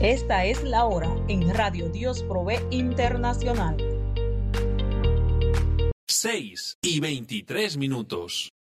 Esta es la hora en Radio Dios Provee Internacional. 6:23.